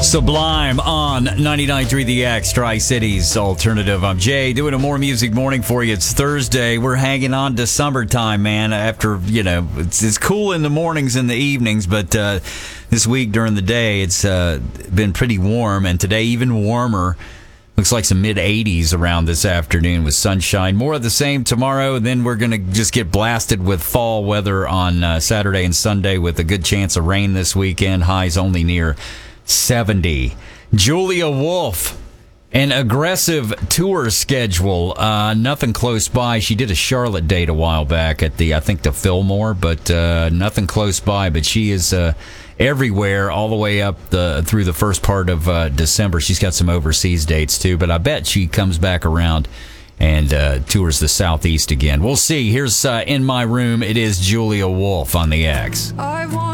Sublime on 99.3 The X, Tri-Cities Alternative. I'm Jay, doing a More Music morning for you. It's Thursday. We're hanging on to summertime, man. After, it's cool in the mornings and the evenings, but this week during the day, it's been pretty warm, and today even warmer. Looks like some mid-80s around this afternoon with sunshine. More of the same tomorrow, and then we're going to just get blasted with fall weather on Saturday and Sunday with a good chance of rain this weekend. Highs only near 70. Julia Wolf, an aggressive tour schedule. Nothing close by. She did a Charlotte date a while back at the Fillmore, but nothing close by. But she is everywhere all the way up through the first part of December. She's got some overseas dates too, but I bet she comes back around and tours the Southeast again. We'll see. Here's In My Room. It is Julia Wolf on the X.